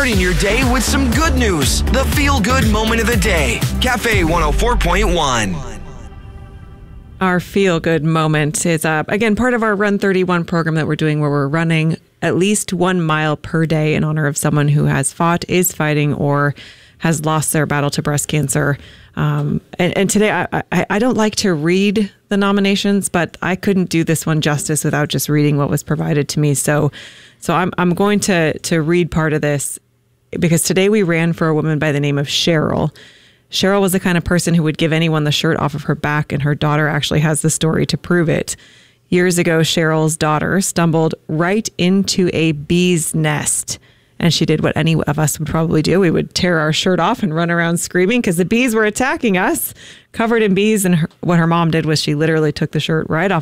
starting your day with some good news. The feel-good moment of the day. Cafe 104.1. Our feel-good moment is, again, part of our Run 31 program that we're doing, where we're running at least 1 mile per day in honor of someone who has fought, is fighting, or has lost their battle to breast cancer. And today, I don't like to read the nominations, but I couldn't do this one justice without just reading what was provided to me. So I'm going to read part of this, because today we ran for a woman by the name of Cheryl. Cheryl was the kind of person who would give anyone the shirt off of her back, and her daughter actually has the story to prove it. Years ago, Cheryl's daughter stumbled right into a bee's nest, and she did what any of us would probably do. We would tear our shirt off and run around screaming because the bees were attacking us, covered in bees. And what her mom did was she literally took the shirt right off